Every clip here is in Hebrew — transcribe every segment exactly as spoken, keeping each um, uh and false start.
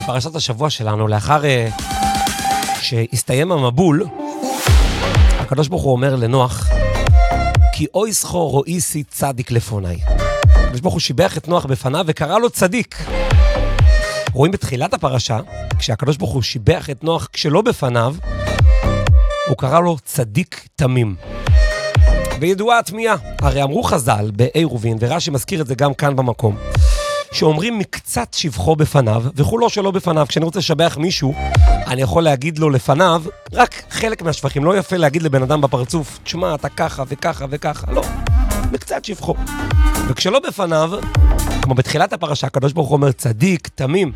פרשת השבוע שלנו, לאחר uh, שהסתיים המבול, הקדוש ברוך הוא אומר לנוח, כי אוי סחור רואיסי צדיק לפוני. הקדוש ברוך הוא שיבח את נוח בפניו וקרא לו צדיק. רואים בתחילת הפרשה, כשהקדוש ברוך הוא שיבח את נוח כשלא בפניו, הוא קרא לו צדיק תמים. וידועה התמיהה, הרי אמרו חז"ל בעירובין, ורש"י מזכיר את זה גם כאן במקום, שאומרים מקצת שבחו בפניו, וכולו שלא בפניו. כשאני רוצה לשבח מישהו, אני יכול להגיד לו לפניו רק חלק מהשבחים. לא יפה להגיד לבן אדם בפרצוף, תשמע, אתה ככה וככה וככה. לא, מקצת שבחו. וכשלא בפניו, כמו בתחילת הפרשה, הקדוש ברוך הוא אומר צדיק, תמים.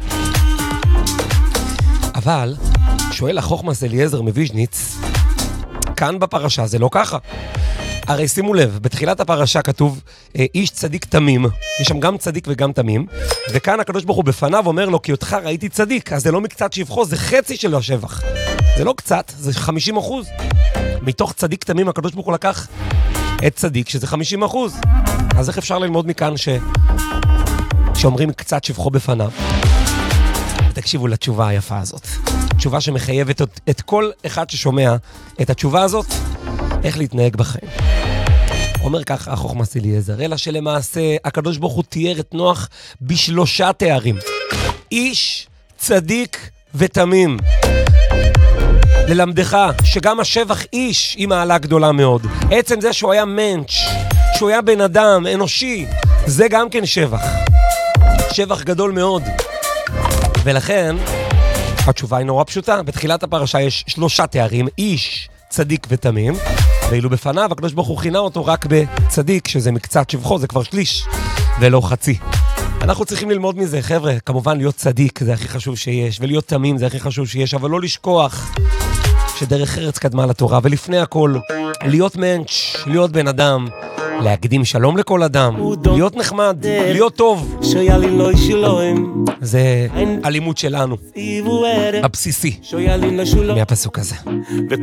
אבל, שואל החוכמס אליעזר מוויז'ניץ, כאן בפרשה זה לא ככה. הרי שימו לב, בתחילת הפרשה כתוב איש צדיק תמים, יש שם גם צדיק וגם תמים, וכאן הקדוש ברוך הוא בפניו אומר לו, כי אותך ראיתי צדיק, אז זה לא מקצת שבחו, זה חצי של השבח. זה לא קצת, זה חמישים אחוז. מתוך צדיק תמים הקדוש ברוך הוא לקח את צדיק, שזה חמישים אחוז. אז איך אפשר ללמוד מכאן ש... שאומרים קצת שבחו בפניו? תקשיבו לתשובה היפה הזאת. תשובה שמחייבת את, את כל אחד ששומע את התשובה הזאת, איך להתנהג בחיים. אומר כך החוכמס אליעזר, אלא שלמעשה הקדוש ברוך הוא תיאר את נוח בשלושה תארים. איש, צדיק ותמים. ללמדך שגם השבח איש היא מעלה גדולה מאוד. עצם זה שהוא היה מנץ', שהוא היה בן אדם אנושי, זה גם כן שבח. שבח גדול מאוד. ולכן, התשובה היא נורא פשוטה. בתחילת הפרשה יש שלושה תארים, איש, צדיק ותמים, ואילו בפניו הקדוש ברוך הוא כינה אותו רק בצדיק, שזה מקצת שבחו, זה כבר שליש, ולא חצי. אנחנו צריכים ללמוד מזה, חבר'ה, כמובן להיות צדיק זה הכי חשוב שיש, ולהיות תמים זה הכי חשוב שיש, אבל לא לשכוח שדרך ארץ קדמה לתורה, ולפני הכל, להיות מנץ', להיות בן אדם, להקדים שלום לכל אדם, להיות נחמד, להיות טוב. זה הלימוד שלנו, הבסיסי, מהפסוק הזה.